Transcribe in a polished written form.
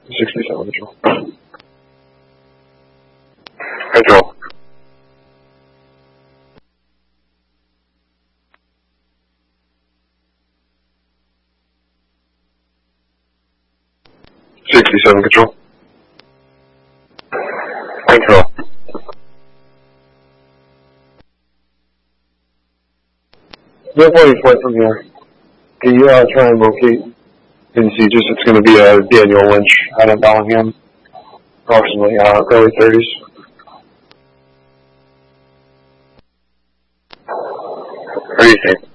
67 control. Control. Control. Control. You're 40 from here. Can you try and locate and see just it's going to be Daniel Lynch out of Bellingham, approximately early 30s. What do you think?